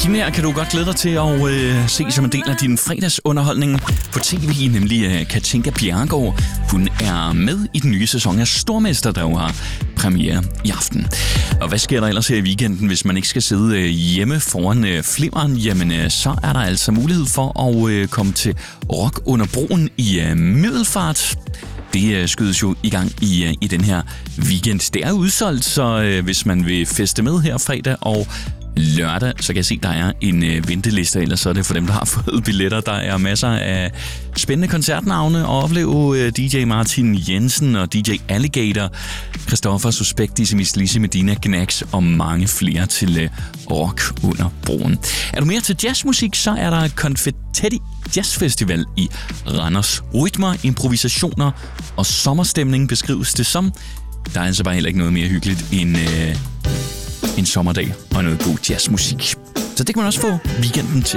Hende her kan du godt glæde dig til at se som en del af din fredagsunderholdning på tv, nemlig Katinka Bjerregaard. Hun er med i den nye sæson af Stormester, der jo har premiere i aften. Og hvad sker der ellers her i weekenden, hvis man ikke skal sidde hjemme foran flimmeren? Jamen, så er der altså mulighed for at komme til Rock under broen i Middelfart. Det skydes jo i gang i den her weekend. Det er udsolgt, så hvis man vil feste med her fredag og lørdag, så kan jeg se, at der er en venteliste, ellers så er det for dem, der har fået billetter. Der er masser af spændende koncertnavne at opleve. DJ Martin Jensen og DJ Alligator, Christoffer Suspekt, Decimis Lise, Medina Gnax og mange flere til Rock under broen. Er du mere til jazzmusik, så er der Confetti Jazz Festival i Randers. Rytmer, improvisationer og sommerstemning beskrives det som. Der er altså bare heller ikke noget mere hyggeligt end en sommerdag og noget god jazzmusik. Så det kan man også få weekenden til